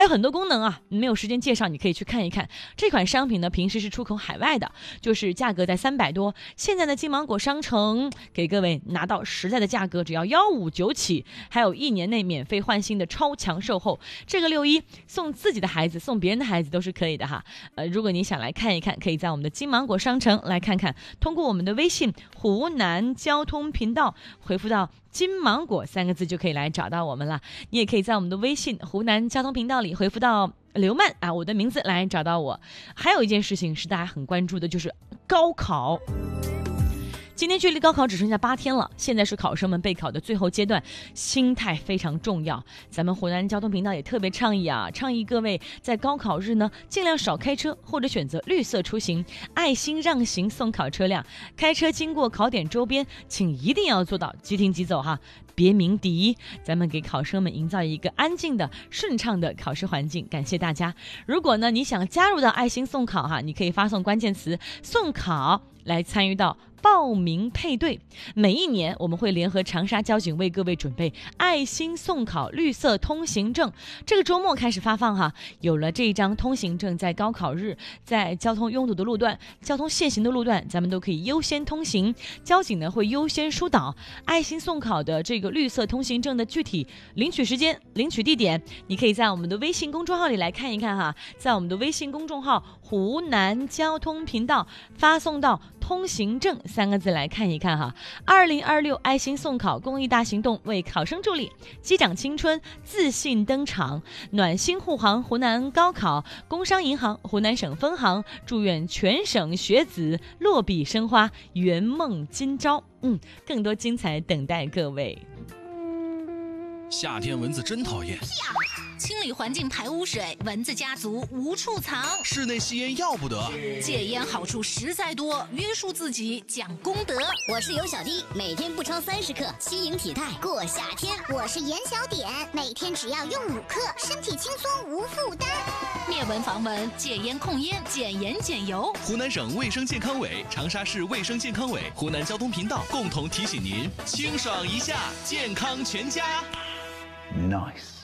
还有很多功能啊，没有时间介绍，你可以去看一看。这款商品呢，平时是出口海外的，就是价格在300多。现在呢，金芒果商城给各位拿到实在的价格，只要159起，还有1年内免费换新的超强售后。这个6·1送自己的孩子、送别人的孩子都是可以的哈。如果你想来看一看，可以在我们的金芒果商城来看看。通过我们的微信湖南交通频道回复到金芒果3个字就可以来找到我们了。你也可以在我们的微信湖南交通频道里回复到刘曼啊，我的名字来找到我。还有一件事情是大家很关注的，就是高考。今天距离高考只剩下8天了，现在是考生们备考的最后阶段，心态非常重要。咱们湖南交通频道也特别倡议各位在高考日呢，尽量少开车或者选择绿色出行，爱心让行送考车辆。开车经过考点周边，请一定要做到即停即走哈，别鸣笛。咱们给考生们营造一个安静的、顺畅的考试环境。感谢大家。如果呢你想加入到爱心送考哈，你可以发送关键词送考来参与到报名配对。每一年我们会联合长沙交警为各位准备爱心送考绿色通行证，这个周末开始发放哈。有了这一张通行证，在高考日，在交通拥堵的路段、交通限行的路段，咱们都可以优先通行。交警呢会优先疏导。爱心送考的这个绿色通行证的具体领取时间、领取地点，你可以在我们的微信公众号里来看一看哈。在我们的微信公众号湖南交通频道发送到通行证3个字来看一看哈。2026爱心送考公益大行动为考生助力，击掌青春，自信登场。暖心护航湖南高考，工商银行湖南省分行祝愿全省学子落笔生花，圆梦今朝。更多精彩等待各位。 夏天蚊子真讨厌， 清理环境排污水，蚊子家族无处藏。 室内吸烟要不得， 戒烟好处实在多，约束自己讲功德。 我是有小弟，每天不超30克，轻盈体态过夏天。 我是严小点，每天只要用5克，身体轻松无负担。 灭蚊防蚊，戒烟控烟，减盐减油。 湖南省卫生健康委、长沙市卫生健康委、湖南交通频道共同提醒您：清爽一下，健康全家。 Nice。